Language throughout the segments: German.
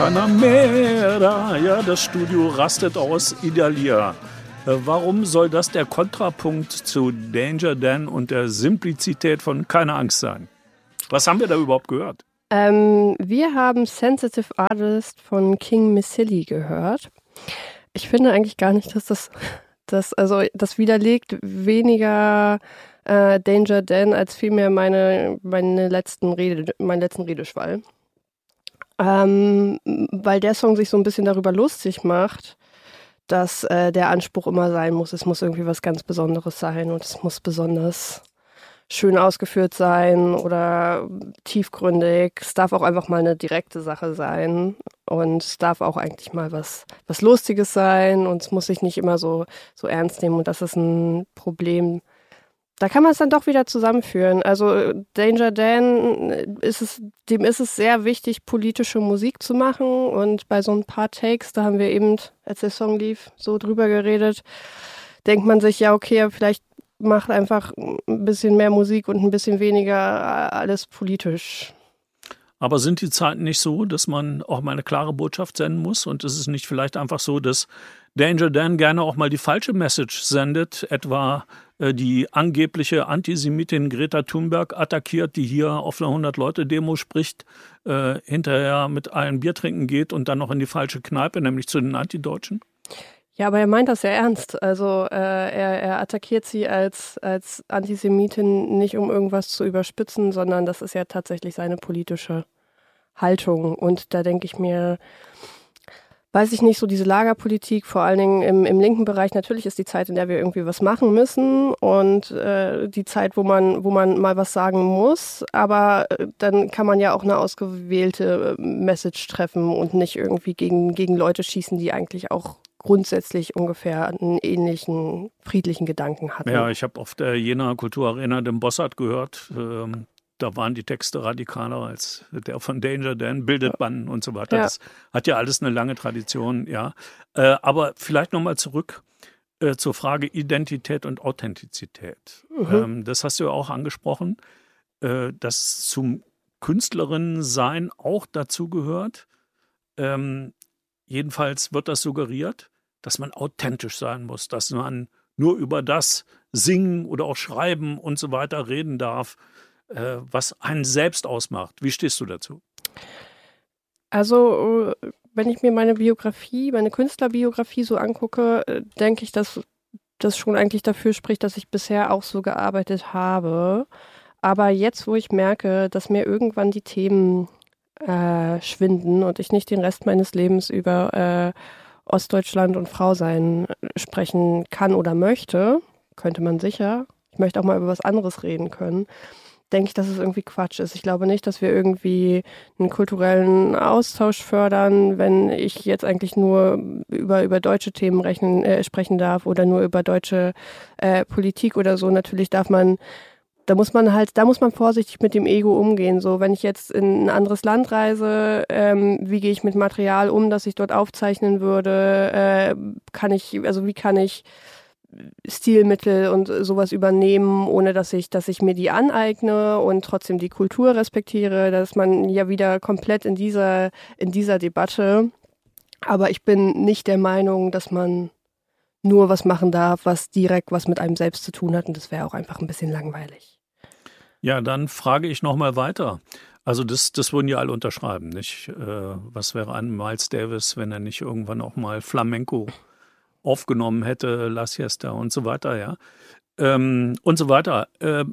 Panamera, ja, das Studio rastet aus, Idalia. Warum soll das der Kontrapunkt zu Danger Dan und der Simplizität von Keine Angst sein? Was haben wir da überhaupt gehört? Wir haben Sensitive Artist von King Missili gehört. Ich finde eigentlich gar nicht, dass das widerlegt weniger Danger Dan als vielmehr meinen letzten Redeschwall. Weil der Song sich so ein bisschen darüber lustig macht, dass der Anspruch immer sein muss, es muss irgendwie was ganz Besonderes sein und es muss besonders schön ausgeführt sein oder tiefgründig. Es darf auch einfach mal eine direkte Sache sein und es darf auch eigentlich mal was Lustiges sein und es muss sich nicht immer so ernst nehmen und das ist ein Problem. Da kann man es dann doch wieder zusammenführen. Also Danger Dan, dem ist es sehr wichtig, politische Musik zu machen. Und bei so ein paar Takes, da haben wir eben, als der Song lief, so drüber geredet, denkt man sich, ja okay, vielleicht macht einfach ein bisschen mehr Musik und ein bisschen weniger alles politisch. Aber sind die Zeiten nicht so, dass man auch mal eine klare Botschaft senden muss? Und ist es nicht vielleicht einfach so, dass Danger Dan gerne auch mal die falsche Message sendet, etwa die angebliche Antisemitin Greta Thunberg attackiert, die hier auf einer 100-Leute-Demo spricht, hinterher mit allen Bier trinken geht und dann noch in die falsche Kneipe, nämlich zu den Antideutschen? Ja, aber er meint das ja ernst. Also er attackiert sie als Antisemitin nicht, um irgendwas zu überspitzen, sondern das ist ja tatsächlich seine politische Haltung. Und da denke ich mir, weiß ich nicht, so diese Lagerpolitik, vor allen Dingen im linken Bereich, natürlich ist die Zeit, in der wir irgendwie was machen müssen und die Zeit, wo man mal was sagen muss, aber dann kann man ja auch eine ausgewählte Message treffen und nicht irgendwie gegen Leute schießen, die eigentlich auch grundsätzlich ungefähr einen ähnlichen friedlichen Gedanken hatten. Ja, ich habe auf der Jena Kulturarena den Bossart gehört. Da waren die Texte radikaler als der von Danger Dan, bildet Banden und so weiter. Ja. Das hat ja alles eine lange Tradition, ja. Aber vielleicht nochmal zurück zur Frage Identität und Authentizität. Das hast du ja auch angesprochen, dass zum Künstlerinnensein auch dazu gehört. Jedenfalls wird das suggeriert, dass man authentisch sein muss, dass man nur über das singen oder auch schreiben und so weiter reden darf, was einen selbst ausmacht. Wie stehst du dazu? Also, wenn ich mir meine Künstlerbiografie so angucke, denke ich, dass das schon eigentlich dafür spricht, dass ich bisher auch so gearbeitet habe. Aber jetzt, wo ich merke, dass mir irgendwann die Themen schwinden und ich nicht den Rest meines Lebens über Ostdeutschland und Frausein sprechen kann oder möchte, könnte man sicher. Ich möchte auch mal über was anderes reden können. Denke ich, dass es irgendwie Quatsch ist. Ich glaube nicht, dass wir irgendwie einen kulturellen Austausch fördern, wenn ich jetzt eigentlich nur über deutsche Themen sprechen darf oder nur über deutsche Politik oder so. Natürlich da muss man vorsichtig mit dem Ego umgehen. So, wenn ich jetzt in ein anderes Land reise, wie gehe ich mit Material um, das ich dort aufzeichnen würde? Wie kann ich Stilmittel und sowas übernehmen, ohne dass ich mir die aneigne und trotzdem die Kultur respektiere, dass man ja wieder komplett in dieser Debatte. Aber ich bin nicht der Meinung, dass man nur was machen darf, was direkt was mit einem selbst zu tun hat und das wäre auch einfach ein bisschen langweilig. Ja, dann frage ich nochmal weiter. Also das würden ja alle unterschreiben, nicht? Was wäre ein Miles Davis, wenn er nicht irgendwann auch mal Flamenco aufgenommen hätte, La Siesta und so weiter, ja. Und so weiter.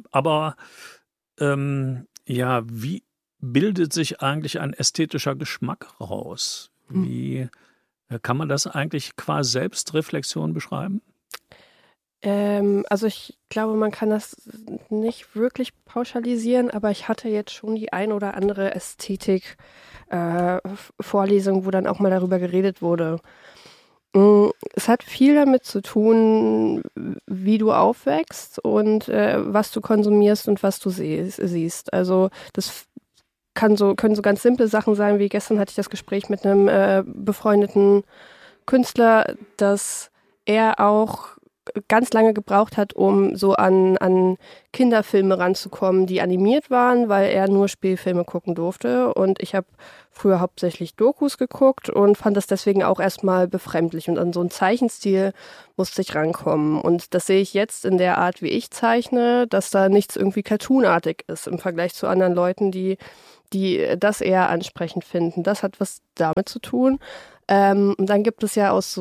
Wie bildet sich eigentlich ein ästhetischer Geschmack raus? Wie kann man das eigentlich qua Selbstreflexion beschreiben? Also ich glaube, man kann das nicht wirklich pauschalisieren, aber ich hatte jetzt schon die ein oder andere Ästhetik-Vorlesung, wo dann auch mal darüber geredet wurde. Es hat viel damit zu tun, wie du aufwächst und was du konsumierst und was du siehst. Also das können so ganz simple Sachen sein, wie gestern hatte ich das Gespräch mit einem befreundeten Künstler, dass er auch ganz lange gebraucht hat, um so an Kinderfilme ranzukommen, die animiert waren, weil er nur Spielfilme gucken durfte. Und ich habe früher hauptsächlich Dokus geguckt und fand das deswegen auch erstmal befremdlich. Und an so einen Zeichenstil musste ich rankommen. Und das sehe ich jetzt in der Art, wie ich zeichne, dass da nichts irgendwie cartoonartig ist im Vergleich zu anderen Leuten, die das eher ansprechend finden. Das hat was damit zu tun. Und dann gibt es ja aus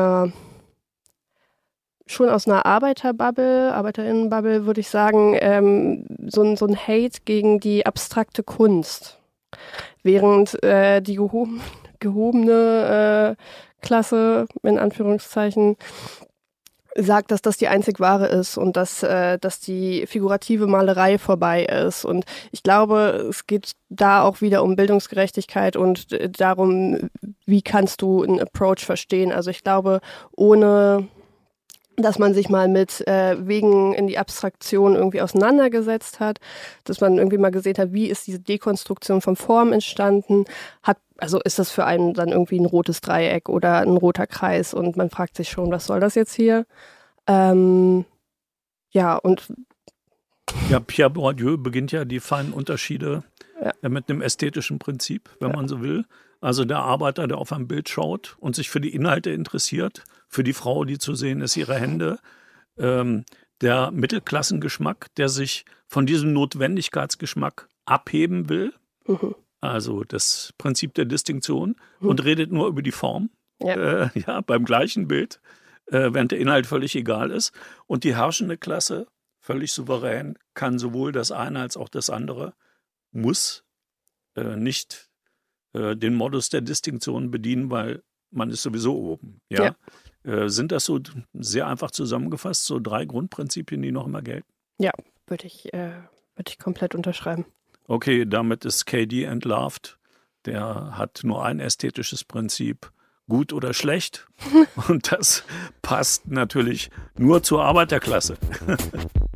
schon aus einer Arbeiterinnenbubble, würde ich sagen, so ein Hate gegen die abstrakte Kunst. Während die gehobene Klasse, in Anführungszeichen, sagt, dass das die einzig wahre ist und dass die figurative Malerei vorbei ist. Und ich glaube, es geht da auch wieder um Bildungsgerechtigkeit und darum, wie kannst du einen Approach verstehen. Also ich glaube, ohne dass man sich mal mit Wegen in die Abstraktion irgendwie auseinandergesetzt hat, dass man irgendwie mal gesehen hat, wie ist diese Dekonstruktion von Form entstanden, also ist das für einen dann irgendwie ein rotes Dreieck oder ein roter Kreis und man fragt sich schon, was soll das jetzt hier? Ja, Pierre Bourdieu beginnt ja die feinen Unterschiede mit einem ästhetischen Prinzip, wenn man so will. Also der Arbeiter, der auf ein Bild schaut und sich für die Inhalte interessiert, für die Frau, die zu sehen ist, ihre Hände, der Mittelklassengeschmack, der sich von diesem Notwendigkeitsgeschmack abheben will, also das Prinzip der Distinktion, und redet nur über die Form, beim gleichen Bild, während der Inhalt völlig egal ist. Und die herrschende Klasse, völlig souverän, kann sowohl das eine als auch das andere, muss nicht den Modus der Distinktion bedienen, weil man ist sowieso oben. Ja? Sind das so sehr einfach zusammengefasst, so 3 Grundprinzipien, die noch immer gelten? Ja, würde ich komplett unterschreiben. Okay, damit ist KD entlarvt. Der hat nur ein ästhetisches Prinzip, gut oder schlecht. Und das passt natürlich nur zur Arbeiterklasse.